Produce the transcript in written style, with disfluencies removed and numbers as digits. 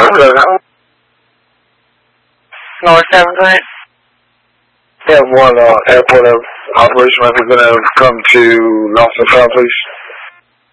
North 7th. Yeah, one airport operation representative come to Lawson Town, please.